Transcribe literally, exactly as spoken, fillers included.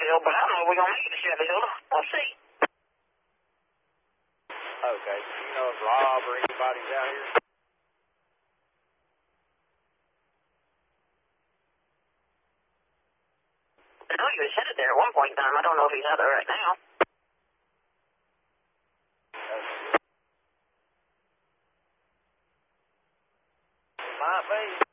Hill, but I don't know if we're going to make it to Shelby Hill. We'll see. Okay. Do you know if Rob or anybody's out here? I know he was headed there at one point in time. I don't know if he's out there right now. Might be.